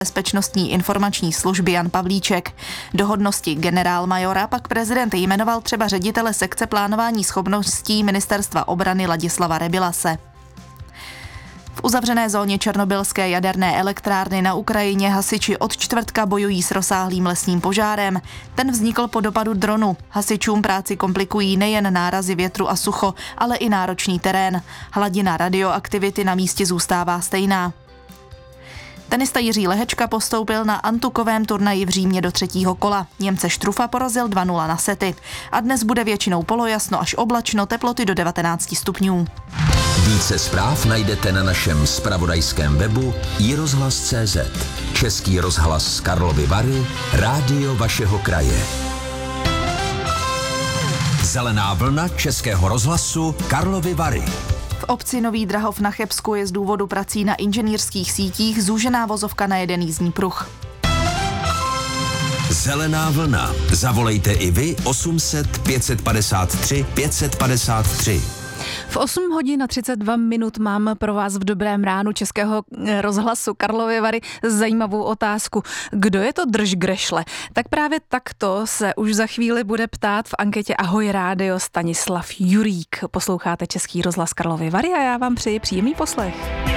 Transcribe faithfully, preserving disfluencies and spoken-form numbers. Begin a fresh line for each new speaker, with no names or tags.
bezpečnostní informační služby Jan Pavlíček. Do hodnosti generálmajora pak prezident jmenoval třeba ředitele sekce plánování schopností Ministerstva obrany Ladislava Rebilase. V uzavřené zóně černobylské jaderné elektrárny na Ukrajině hasiči od čtvrtka bojují s rozsáhlým lesním požárem. Ten vznikl po dopadu dronu. Hasičům práci komplikují nejen nárazy větru a sucho, ale i náročný terén. Hladina radioaktivity na místě zůstává stejná. Tenista Jiří Lehečka postoupil na antukovém turnaji v Římě do třetího kola. Němce Štrufa porazil dva nula na sety. A dnes bude většinou polojasno až oblačno, teploty do devatenáct stupňů.
Více zpráv najdete na našem zpravodajském webu i rozhlas tečka cé zet. Český rozhlas z Karlovy Vary, rádio vašeho kraje. Zelená vlna Českého rozhlasu Karlovy Vary.
V obci Nový Drahov na Chebsku je z důvodu prací na inženýrských sítích zúžená vozovka na jeden jízdní pruh.
Zelená vlna. Zavolejte i vy osm set pět set padesát tři pět set padesát tři.
V osm hodin a třicet dva minut mám pro vás v dobrém ránu Českého rozhlasu Karlovy Vary zajímavou otázku. Kdo je to drž grešle? Tak právě takto se už za chvíli bude ptát v anketě Ahoj rádio Stanislav Jurík. Posloucháte Český rozhlas Karlovy Vary a já vám přeji příjemný poslech.